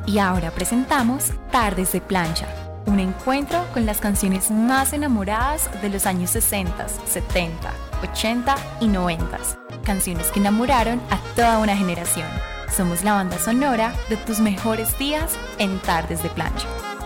Y ahora presentamos Tardes de Plancha, un encuentro con las canciones más enamoradas de los años 60, 70, 80 y 90. Canciones que enamoraron a toda una generación. Somos la banda sonora de tus mejores días en Tardes de Plancha.